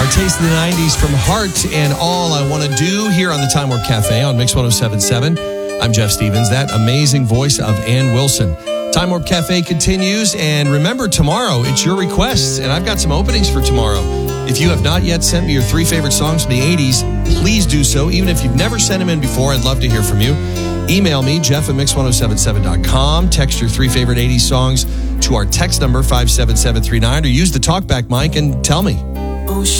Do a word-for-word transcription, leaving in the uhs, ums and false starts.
Our Taste of the nineties from Heart and All I Want to Do here on the Time Warp Cafe on Mix one oh seven point seven. I'm Jeff Stevens, that amazing voice of Ann Wilson. Time Warp Cafe continues, and remember, tomorrow, it's your requests, and I've got some openings for tomorrow. If you have not yet sent me your three favorite songs from the eighties, please do so. Even if you've never sent them in before, I'd love to hear from you. Email me, Jeff at mix ten seventy-seven dot com. Text your three favorite eighties songs to our text number, five seven seven three nine, or use the talkback mic and tell me.